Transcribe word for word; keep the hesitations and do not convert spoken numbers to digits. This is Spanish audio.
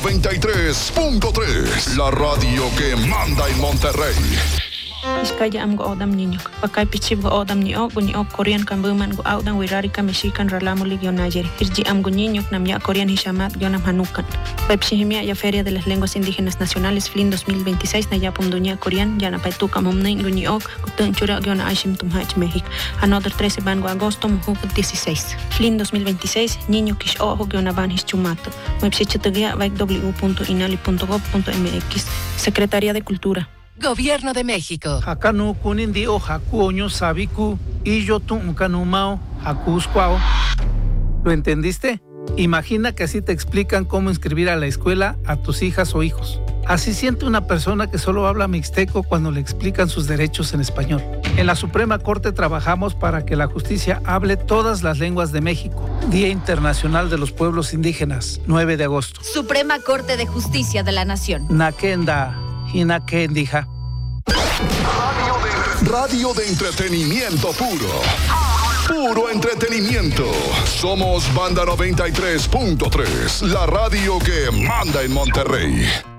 noventa y tres punto tres, la radio que manda en Monterrey. Iskaya am go odam niñok. Pakay pichib go odam ni ok, ni ok Korean kan buman go audan wirari ka mexican ralamuli gyo Nayer. Irji am go niñok nam ya Korean hishamat gyo nam hanukan. Pepsihimia ya Feria de las Lenguas Indígenas Nacionales F L I N dos mil veintiséis na ya pumdunya Korean ya na paituka mumnain go ni ok, kutun chura gyo na Aishim tumhach México. Another trece ban go agosto muhuk dieciséis. F L I N dos mil veintiséis niño kish ojo gyo na ban hischumato. Website vaik w punto inali punto gov punto m x. Secretaría de Cultura. Gobierno de México. Hakanu kunindi o haku oño sabiku y yo tu unkanumao haku squao. ¿Lo entendiste? Imagina que así te explican cómo inscribir a la escuela a tus hijas o hijos. Así siente una persona que solo habla mixteco cuando le explican sus derechos en español. En la Suprema Corte trabajamos para que la justicia hable todas las lenguas de México. Día Internacional de los Pueblos Indígenas, nueve de agosto. Suprema Corte de Justicia de la Nación. Nakenda, Hinakendija. Radio de, radio de entretenimiento puro. Puro entretenimiento. Somos Banda noventa y tres punto tres, la radio que manda en Monterrey.